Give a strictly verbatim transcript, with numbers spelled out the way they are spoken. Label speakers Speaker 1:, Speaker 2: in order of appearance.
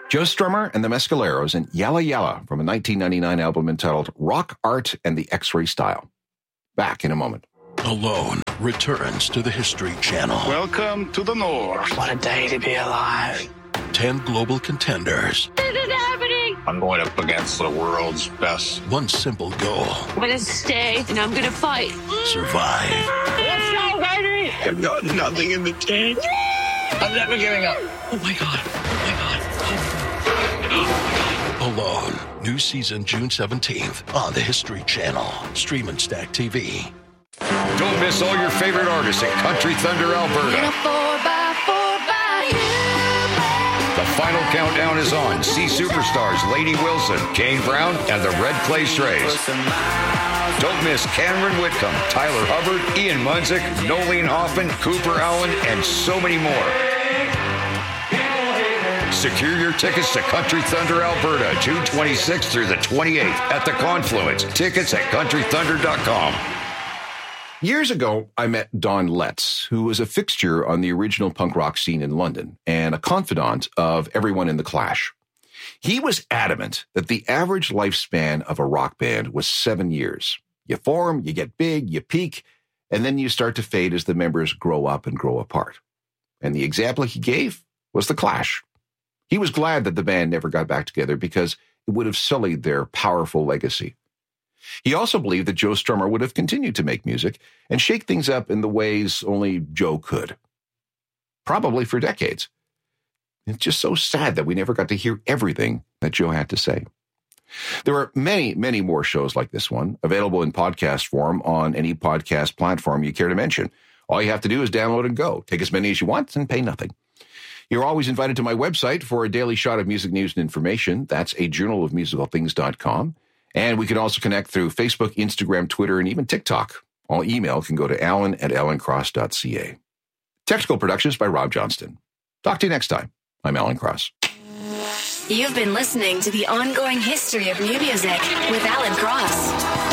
Speaker 1: Joe Strummer and the Mescaleros and Yalla Yalla from a nineteen ninety-nine album entitled Rock Art and the X-Ray Style. Back in a moment.
Speaker 2: Alone returns to the History Channel.
Speaker 3: Welcome to the North.
Speaker 4: What a day to be alive.
Speaker 2: Ten global contenders.
Speaker 5: This is happening.
Speaker 3: I'm going up against the world's best.
Speaker 2: One simple goal.
Speaker 5: I'm going to stay and I'm going to fight.
Speaker 2: Survive.
Speaker 5: Let's go, baby.
Speaker 3: I've got nothing in the tank. I'm never giving up.
Speaker 4: Oh my God. Oh my God.
Speaker 2: Alone. New season June seventeenth on the History Channel. Stream and Stack T V.
Speaker 1: Don't miss all your favorite artists at Country Thunder, Alberta. The final countdown is on. See superstars Lady Wilson, Kane Brown, and the Red Clay Strays. Don't miss Cameron Whitcomb, Tyler Hubbard, Ian Munzik, Nolene Hoffman, Cooper Allen, and so many more. Secure your tickets to Country Thunder Alberta, June twenty-sixth through the twenty-eighth at the Confluence. Tickets at country thunder dot com. Years ago, I met Don Letts, who was a fixture on the original punk rock scene in London and a confidant of everyone in The Clash. He was adamant that the average lifespan of a rock band was seven years. You form, you get big, you peak, and then you start to fade as the members grow up and grow apart. And the example he gave was The Clash. He was glad that the band never got back together because it would have sullied their powerful legacy. He also believed that Joe Strummer would have continued to make music and shake things up in the ways only Joe could. Probably for decades. It's just so sad that we never got to hear everything that Joe had to say. There are many, many more shows like this one available in podcast form on any podcast platform you care to mention. All you have to do is download and go. Take as many as you want and pay nothing. You're always invited to my website for a daily shot of music news and information. That's a journal of musical things dot com. And we can also connect through Facebook, Instagram, Twitter, and even TikTok. All email can go to alan at alan cross dot c a. Technical productions by Rob Johnston. Talk to you next time. I'm Alan Cross.
Speaker 6: You've been listening to the ongoing history of new music with Alan Cross.